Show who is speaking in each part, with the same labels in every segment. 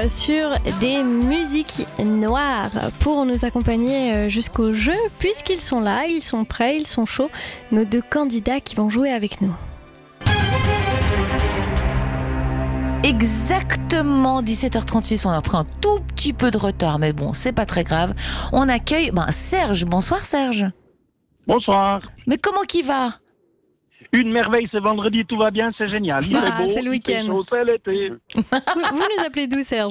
Speaker 1: sur des musiques noires pour nous accompagner jusqu'au jeu, puisqu'ils sont là, ils sont prêts, ils sont chauds, nos deux candidats qui vont jouer avec nous.
Speaker 2: Exactement 17h36, on a pris un tout petit peu de retard, mais bon, c'est pas très grave. On accueille Serge. Bonsoir Serge.
Speaker 3: Bonsoir.
Speaker 2: Mais comment qu'il va ?
Speaker 3: Une merveille, c'est vendredi, tout va bien, c'est génial. Il fait beau,
Speaker 1: c'est le week-end.
Speaker 3: il fait chaud, c'est l'été.
Speaker 1: Vous nous appelez d'où, Serge ?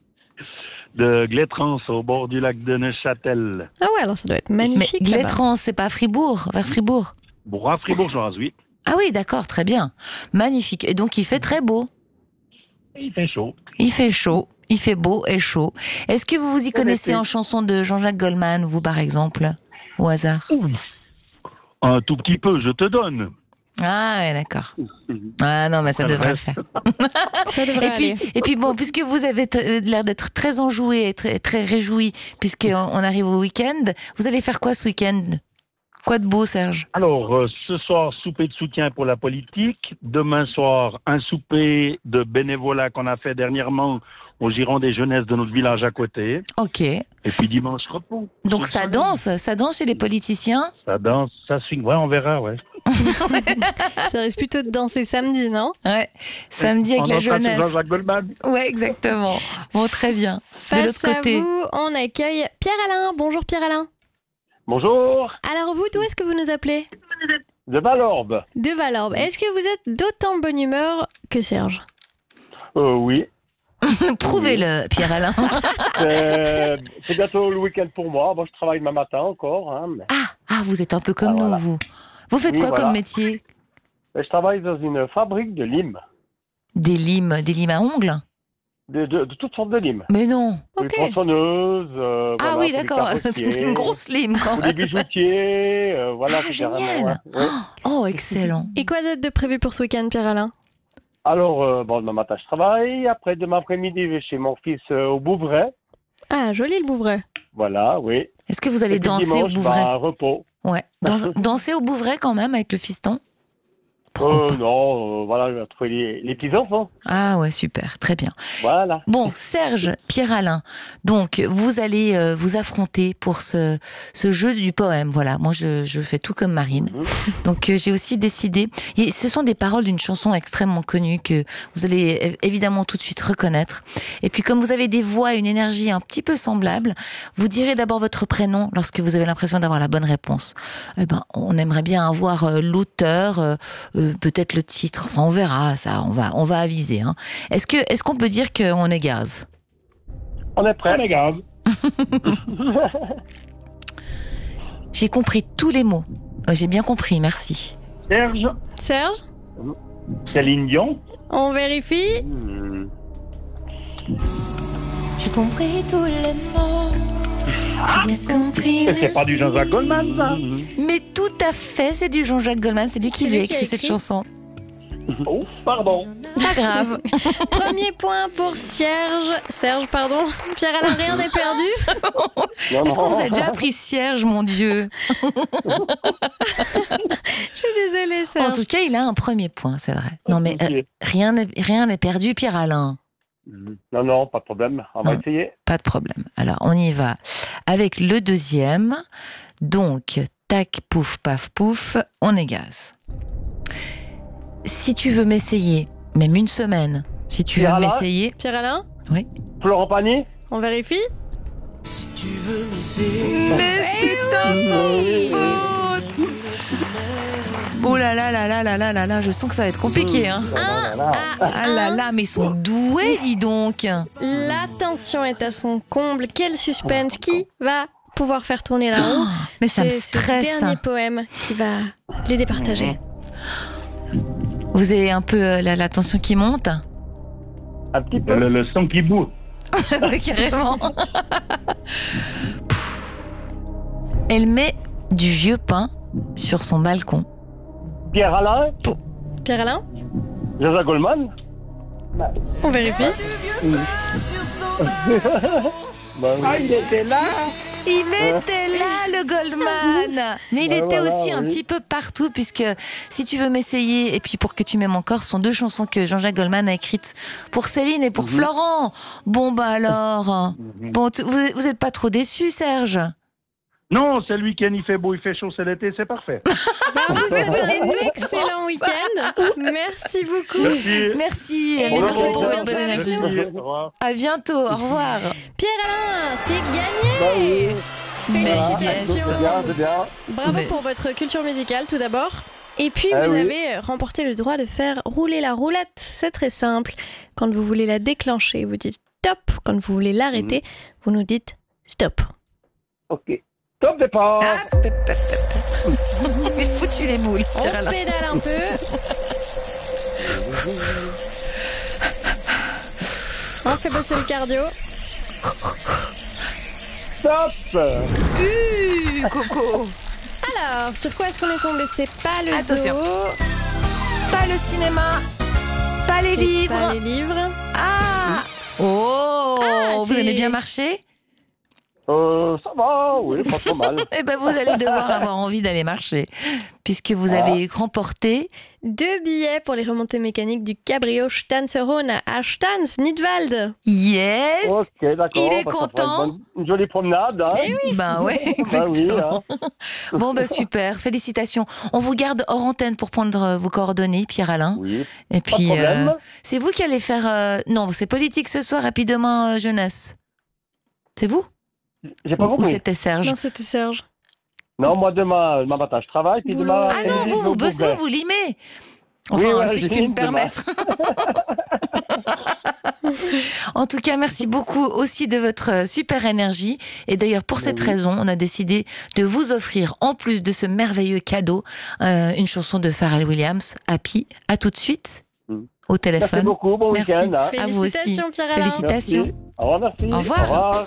Speaker 3: De Glétrans, au bord du lac de Neuchâtel.
Speaker 1: Ah ouais, alors ça doit être magnifique.
Speaker 2: Mais Glétrans, c'est pas Fribourg, vers Fribourg.
Speaker 3: Bourra, Fribourgeoise, oui.
Speaker 2: Ah oui, d'accord, très bien. Magnifique. Et donc il fait très beau.
Speaker 3: Il fait chaud.
Speaker 2: Il fait chaud, il fait beau et chaud. Est-ce que vous vous y connaissez en chansons de Jean-Jacques Goldman, vous par exemple, au hasard ?
Speaker 3: Un tout petit peu, je te donne.
Speaker 2: Ah ouais, d'accord. Ah non, mais ça devrait le faire.
Speaker 1: Ça devrait aller.
Speaker 2: Et puis bon, puisque vous avez l'air d'être très enjoué et très, très réjoui, puisqu'on arrive au week-end, vous allez faire quoi ce week-end ? Quoi de beau, Serge ?
Speaker 3: Alors, ce soir, souper de soutien pour la politique. Demain soir, un souper de bénévolat qu'on a fait dernièrement au Giron des Jeunesses de notre village à côté.
Speaker 2: Ok.
Speaker 3: Et puis dimanche, repos.
Speaker 2: Donc ça danse chez les politiciens ?
Speaker 3: Ça danse, ça swing. Ouais, on verra, ouais.
Speaker 1: Ça risque plutôt de danser samedi, non ?
Speaker 2: Ouais. Samedi avec la jeunesse.
Speaker 3: Jean-Jacques Goldman.
Speaker 2: Ouais, exactement. Bon, très bien. De l'autre
Speaker 1: Face
Speaker 2: côté.
Speaker 1: à vous, on accueille Pierre-Alain. Bonjour Pierre-Alain.
Speaker 4: Bonjour,
Speaker 1: Alors vous, d'où est-ce que vous nous appelez ?
Speaker 4: de Valorbe.
Speaker 1: De Valorbe. Est-ce que vous êtes d'autant bonne humeur que Serge ?
Speaker 4: Oui,
Speaker 2: Prouvez-le, Pierre-Alain.
Speaker 4: c'est bientôt le week-end pour moi. Bon, je travaille demain matin encore. Hein, mais
Speaker 2: Vous êtes un peu comme nous,
Speaker 4: voilà.
Speaker 2: vous. Vous faites
Speaker 4: Oui,
Speaker 2: quoi
Speaker 4: voilà.
Speaker 2: comme métier ?
Speaker 4: je travaille dans une fabrique de limes,
Speaker 2: Des limes à ongles ?
Speaker 4: de toutes sortes de limes.
Speaker 2: Mais non.
Speaker 4: Pour
Speaker 1: Ok.
Speaker 4: les tronçonneuses,
Speaker 2: Ah
Speaker 4: voilà,
Speaker 2: oui,
Speaker 4: pour les
Speaker 2: d'accord.
Speaker 4: carrossiers,
Speaker 2: C'est une grosse lime quand
Speaker 4: pour les
Speaker 2: même.
Speaker 4: bijoutiers, voilà.
Speaker 2: Ah,
Speaker 4: c'est
Speaker 2: génial.
Speaker 4: carrément, ouais.
Speaker 2: Oh, excellent.
Speaker 1: Et quoi d'autre de prévu pour ce week-end, Pierre-Alain ?
Speaker 4: Alors, demain matin, je travaille. Après, demain après-midi, je vais chez mon fils au Bouvray.
Speaker 1: Ah, joli le Bouvray.
Speaker 4: Voilà, oui.
Speaker 2: Est-ce que vous allez
Speaker 4: Et puis
Speaker 2: danser
Speaker 4: dimanche,
Speaker 2: au Bouvray ?
Speaker 4: repos.
Speaker 2: Ouais. Danser au Bouvray quand même avec le fiston ? Pourquoi pas ?
Speaker 4: Non, voilà, je vais trouver les petits-enfants.
Speaker 2: Ah ouais, super, très bien.
Speaker 4: Voilà.
Speaker 2: Bon, Serge, Pierre-Alain, donc vous allez vous affronter pour ce jeu du poème. Voilà, moi je fais tout comme Marine. Donc j'ai aussi décidé, et ce sont des paroles d'une chanson extrêmement connue que vous allez évidemment tout de suite reconnaître. Et puis comme vous avez des voix et une énergie un petit peu semblables, vous direz d'abord votre prénom lorsque vous avez l'impression d'avoir la bonne réponse. Eh ben, on aimerait bien avoir l'auteur, peut-être le titre. Enfin, on verra ça. On va aviser. Hein. Est-ce qu'on peut dire qu'on est gaz ?
Speaker 4: On est prêt.
Speaker 3: On est gaz.
Speaker 2: J'ai compris tous les mots. J'ai bien compris, merci.
Speaker 3: Serge,
Speaker 1: Serge ?
Speaker 3: Céline Dion.
Speaker 1: On vérifie ?
Speaker 5: J'ai compris tous les mots. J'ai bien compris.
Speaker 3: Et c'est pas du Jean-Jacques Goldman, ça.
Speaker 2: Mais tout à fait, c'est du Jean-Jacques Goldman. C'est lui qui lui a écrit cette chanson.
Speaker 4: Oh, pardon.
Speaker 2: Pas grave.
Speaker 1: Premier point pour Serge. Serge, pardon. Pierre-Alain, rien n'est perdu.
Speaker 4: Non,
Speaker 2: Est-ce qu'on vous a
Speaker 4: non.
Speaker 2: déjà appris Cierge, mon Dieu ?
Speaker 1: Je suis désolée,
Speaker 2: En
Speaker 1: Serge.
Speaker 2: tout cas, il a un premier point, c'est vrai. Non, mais
Speaker 4: Ok.
Speaker 2: rien n'est perdu, Pierre-Alain.
Speaker 4: Non, pas de problème. On va
Speaker 2: Non.
Speaker 4: essayer.
Speaker 2: Pas de problème. Alors, on y va avec le deuxième. Donc, tac, pouf, paf, pouf, on est gaz. Si tu veux m'essayer, même une semaine, si tu veux
Speaker 4: Pierre-Alain
Speaker 2: m'essayer...
Speaker 1: Pierre-Alain ?
Speaker 4: Florent Pagny.
Speaker 1: On vérifie ?
Speaker 2: Mais c'est un sans faute. Oh là là là là là là là là, je sens que ça va être compliqué, hein. Ah là là, mais ils sont doués, dis donc.
Speaker 1: La tension est à son comble. Quel suspense. Qui va pouvoir faire tourner la roue ?
Speaker 2: Mais ça me
Speaker 1: C'est ce
Speaker 2: stresse.
Speaker 1: dernier poème qui va les départager.
Speaker 2: Vous avez un peu la tension qui monte.
Speaker 4: Un petit peu.
Speaker 3: Le son qui boue.
Speaker 2: Carrément. Elle met du vieux pain sur son balcon.
Speaker 4: Pierre-Alain.
Speaker 1: Pierre-Alain ?
Speaker 4: Jean-Jacques Goldman.
Speaker 1: On vérifie.
Speaker 4: Bah oui.
Speaker 3: Ah, il était là.
Speaker 2: Il était là, le Goldman. Mais il
Speaker 4: Ouais,
Speaker 2: était
Speaker 4: voilà,
Speaker 2: aussi un
Speaker 4: oui.
Speaker 2: petit peu partout, puisque Si tu veux m'essayer et puis Pour que tu m'aimes encore sont deux chansons que Jean-Jacques Goldman a écrites pour Céline et pour Florent. Bon, bah alors. Bon, vous êtes pas trop déçus, Serge?
Speaker 3: Non, c'est le week-end, il fait beau, il fait chaud, c'est l'été, c'est parfait.
Speaker 1: Bah, on vous souhaite un excellent week-end. Merci beaucoup.
Speaker 2: Merci.
Speaker 1: Et
Speaker 2: Merci
Speaker 1: merci
Speaker 2: pour
Speaker 1: pour
Speaker 2: votre
Speaker 1: votre
Speaker 2: bonne énergie.
Speaker 1: énergie.
Speaker 4: Au revoir.
Speaker 2: À bientôt. Au revoir.
Speaker 1: Pierre-Alain, c'est gagné.
Speaker 4: Bah oui.
Speaker 1: Félicitations.
Speaker 4: C'est bien, c'est bien.
Speaker 1: Bravo
Speaker 2: Mais-
Speaker 1: pour votre culture musicale tout d'abord. Et puis
Speaker 4: Ah
Speaker 1: vous
Speaker 4: oui.
Speaker 1: avez remporté le droit de faire rouler la roulette. C'est très simple. Quand vous voulez la déclencher, vous dites stop. Quand vous voulez l'arrêter, vous nous dites stop.
Speaker 4: Ok. Top départ.
Speaker 2: Mais foutu les moules.
Speaker 1: On
Speaker 2: Pierre-Alain.
Speaker 1: pédale un peu. On fait bosser le cardio.
Speaker 4: Stop.
Speaker 2: Coco.
Speaker 1: Alors, sur quoi est-ce qu'on est tombé? C'est pas le
Speaker 2: Attention.
Speaker 1: zoo,
Speaker 2: Pas le cinéma. Pas les
Speaker 1: c'est
Speaker 2: livres.
Speaker 1: pas les livres.
Speaker 2: Ah. Oh.
Speaker 1: Ah,
Speaker 2: vous
Speaker 1: c'est-
Speaker 2: aimez bien marcher?
Speaker 4: Ça va, oui, pas trop mal.
Speaker 2: Eh ben, vous allez devoir avoir envie d'aller marcher, puisque vous avez remporté
Speaker 1: 2 billets pour les remontées mécaniques du Cabrio Stanzerone à Stans, Nidwald.
Speaker 2: yes.
Speaker 4: Ok, d'accord.
Speaker 2: Il est
Speaker 4: Bah, ça fera
Speaker 2: content.
Speaker 4: une jolie promenade. Hein.
Speaker 2: Ben ouais,
Speaker 4: Bah oui,
Speaker 2: exactement.
Speaker 4: hein.
Speaker 2: Bon, ben super, félicitations. On vous garde hors antenne pour prendre vos coordonnées, Pierre-Alain.
Speaker 4: Oui,
Speaker 2: Et
Speaker 4: pas de
Speaker 2: puis,
Speaker 4: problème.
Speaker 2: c'est vous qui allez faire. Non, c'est politique ce soir et puis demain, jeunesse. C'est vous?
Speaker 4: J'ai pas
Speaker 2: Ou
Speaker 4: compris.
Speaker 2: c'était Serge?
Speaker 1: Non, c'était Serge.
Speaker 4: Non, moi demain matin, je travaille. Puis
Speaker 1: Boulot.
Speaker 4: demain,
Speaker 2: Ah non,
Speaker 4: après-midi, je vais
Speaker 2: vous
Speaker 4: au
Speaker 2: bossez,
Speaker 4: Bourget.
Speaker 2: vous limez.
Speaker 4: Oui,
Speaker 2: Enfin,
Speaker 4: ouais,
Speaker 2: si je
Speaker 4: je
Speaker 2: puis me
Speaker 4: lime demain.
Speaker 2: permettre. En tout cas, merci beaucoup aussi de votre super énergie. Et d'ailleurs, pour cette
Speaker 4: Oui.
Speaker 2: raison, on a décidé de vous offrir, en plus de ce merveilleux cadeau, une chanson de Pharrell Williams, Happy. À tout de suite,
Speaker 4: Mm.
Speaker 2: au
Speaker 4: Merci
Speaker 2: téléphone.
Speaker 4: beaucoup, bon
Speaker 2: Merci.
Speaker 4: week-end. Hein.
Speaker 2: À vous aussi.
Speaker 1: Félicitations, Pierre-Alain.
Speaker 2: Félicitations.
Speaker 4: Merci. Au revoir, merci.
Speaker 2: Au revoir.
Speaker 4: Au revoir.